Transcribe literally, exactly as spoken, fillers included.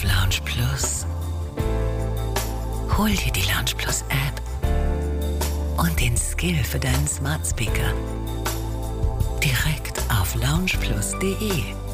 auf Lounge Plus. Hol dir die Lounge Plus App und den Skill für deinen Smart Speaker direkt auf lounge plus punkt de.